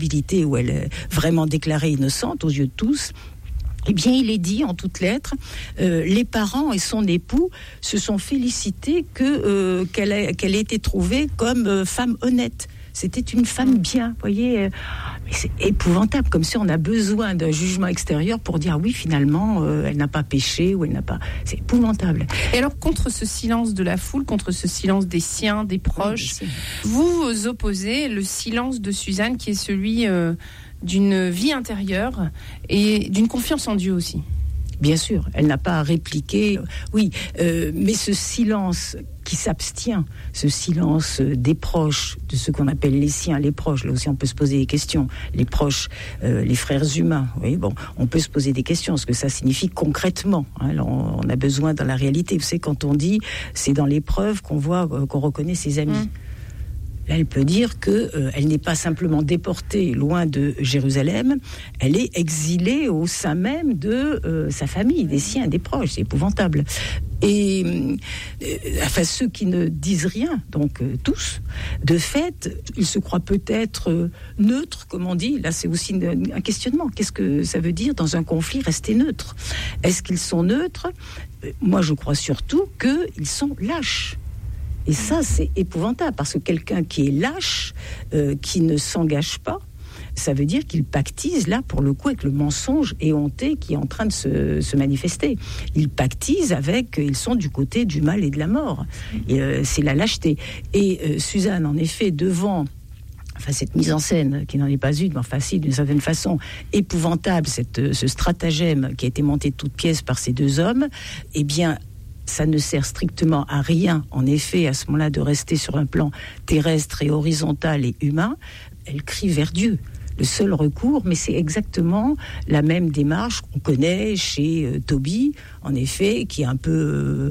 culpabilité où elle est vraiment déclarée innocente aux yeux de tous, eh bien, il est dit en toutes lettres, les parents et son époux se sont félicités qu'elle ait été trouvée comme femme honnête. C'était une femme bien, vous voyez. Mais c'est épouvantable, comme si on a besoin d'un jugement extérieur pour dire oui, finalement, elle n'a pas péché ou elle n'a pas. C'est épouvantable. Et alors, contre ce silence de la foule, contre ce silence des siens, des proches, vous opposez le silence de Suzanne, qui est celui d'une vie intérieure et d'une confiance en Dieu aussi. Bien sûr, elle n'a pas à répliquer, oui, mais ce silence qui s'abstient, ce silence des proches, de ce qu'on appelle les siens, les proches, là aussi on peut se poser des questions, les proches, les frères humains, oui, bon, on peut se poser des questions, ce que ça signifie concrètement, hein, on a besoin dans la réalité, vous savez, quand on dit, c'est dans l'épreuve qu'on voit, qu'on reconnaît ses amis. Là, elle peut dire qu'elle n'est pas simplement déportée loin de Jérusalem, elle est exilée au sein même de sa famille, des siens, des proches. C'est épouvantable. Et enfin, ceux qui ne disent rien, donc tous, de fait, ils se croient peut-être neutres, comme on dit. Là, c'est aussi un questionnement. Qu'est-ce que ça veut dire, dans un conflit, rester neutre ? Est-ce qu'ils sont neutres ? Moi, je crois surtout qu'ils sont lâches. Et ça, c'est épouvantable, parce que quelqu'un qui est lâche, qui ne s'engage pas, ça veut dire qu'il pactise, là, pour le coup, avec le mensonge éhonté qui est en train de se manifester. Ils pactisent avec, ils sont du côté du mal et de la mort. Et, c'est la lâcheté. Et Suzanne, en effet, devant... Enfin, cette mise en scène, qui n'en est pas une, mais enfin, si, d'une certaine façon, épouvantable, ce stratagème qui a été monté de toutes pièces par ces deux hommes, eh bien... ça ne sert strictement à rien, en effet, à ce moment-là, de rester sur un plan terrestre et horizontal et humain. Elle crie vers Dieu. Le seul recours, mais c'est exactement la même démarche qu'on connaît chez Tobie, en effet, qui est un peu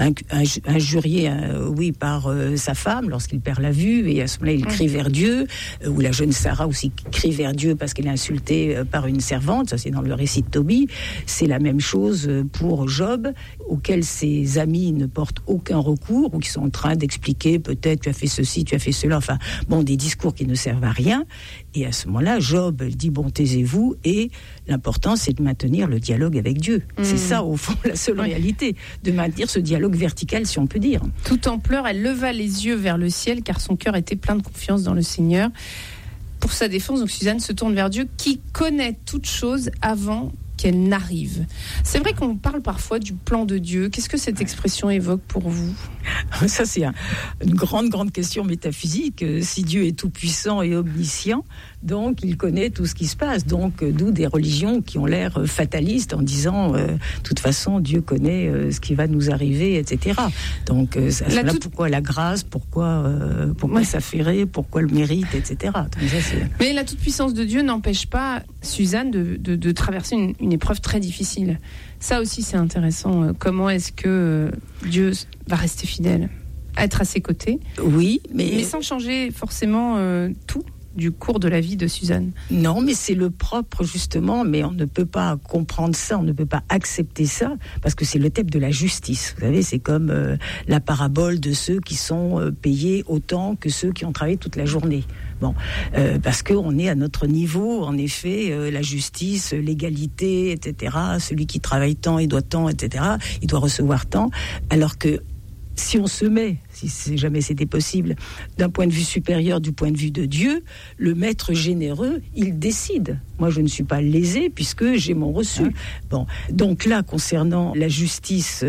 injurié, oui, par sa femme lorsqu'il perd la vue, et à ce moment-là, il crie vers Dieu, ou la jeune Sarah aussi crie vers Dieu parce qu'elle est insultée par une servante, ça c'est dans le récit de Tobie. C'est la même chose pour Job, auquel ses amis ne portent aucun recours, ou qui sont en train d'expliquer, peut-être, tu as fait ceci, tu as fait cela, enfin, bon, des discours qui ne servent à rien. Et à ce moment-là, Job dit, bon, taisez-vous, et l'important, c'est de maintenir le dialogue avec Dieu. C'est ça, au fond, la seule réalité, de maintenir ce dialogue vertical, si on peut dire. Tout en pleurs, elle leva les yeux vers le ciel, car son cœur était plein de confiance dans le Seigneur. Pour sa défense, donc Suzanne se tourne vers Dieu, qui connaît toutes choses avant qu'elle n'arrive. C'est vrai qu'on parle parfois du plan de Dieu. Qu'est-ce que cette expression évoque pour vous ? Ça, c'est une grande question métaphysique. Si Dieu est tout-puissant et omniscient, donc il connaît tout ce qui se passe. Donc, d'où des religions qui ont l'air fatalistes en disant, de toute façon, Dieu connaît ce qui va nous arriver, etc. Donc, pourquoi la grâce, pourquoi s'affairer, pourquoi le mérite, etc. Donc, ça, mais la toute-puissance de Dieu n'empêche pas Suzanne de traverser une épreuve très difficile. Ça aussi, c'est intéressant. Comment est-ce que Dieu va rester fidèle, être à ses côtés ? Oui, mais sans changer forcément tout du cours de la vie de Suzanne. Non, mais c'est le propre, justement, mais on ne peut pas comprendre ça, on ne peut pas accepter ça, parce que c'est le thème de la justice. Vous savez, c'est comme la parabole de ceux qui sont payés autant que ceux qui ont travaillé toute la journée. Bon, parce qu'on est à notre niveau, en effet, la justice, l'égalité, etc. Celui qui travaille tant, il doit tant, etc. Il doit recevoir tant, alors que si on se met, si jamais c'était possible, d'un point de vue supérieur, du point de vue de Dieu, le maître généreux, il décide. Moi, je ne suis pas lésé puisque j'ai mon reçu. Bon, donc là, concernant la justice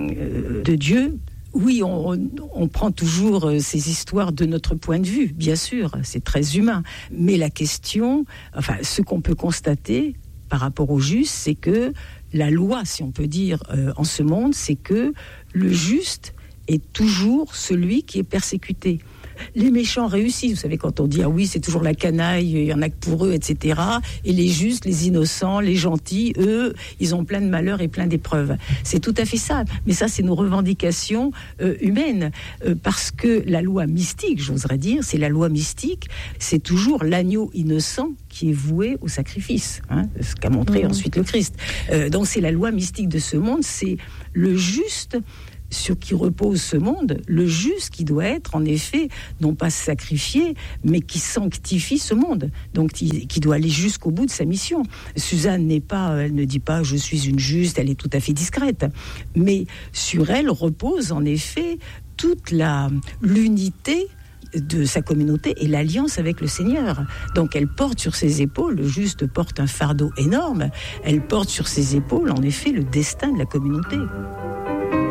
de Dieu, oui, on prend toujours ces histoires de notre point de vue, bien sûr, c'est très humain. Mais la question, enfin, ce qu'on peut constater par rapport au juste, c'est que la loi, si on peut dire, en ce monde, c'est que le juste est toujours celui qui est persécuté. Les méchants réussissent, vous savez, quand on dit « ah oui, c'est toujours la canaille, il y en a que pour eux, etc. » Et les justes, les innocents, les gentils, eux, ils ont plein de malheurs et plein d'épreuves. C'est tout à fait ça. Mais ça, c'est nos revendications humaines. Parce que la loi mystique, j'oserais dire, c'est la loi mystique, c'est toujours l'agneau innocent qui est voué au sacrifice, hein, ce qu'a montré ensuite le Christ. Donc c'est la loi mystique de ce monde, c'est le juste sur qui repose ce monde, le juste qui doit être, en effet, non pas sacrifié, mais qui sanctifie ce monde, donc qui doit aller jusqu'au bout de sa mission. Suzanne elle ne dit pas « je suis une juste », elle est tout à fait discrète, mais sur elle repose, en effet, toute l'unité de sa communauté et l'alliance avec le Seigneur. Donc elle porte sur ses épaules, le juste porte un fardeau énorme, elle porte sur ses épaules, en effet, le destin de la communauté.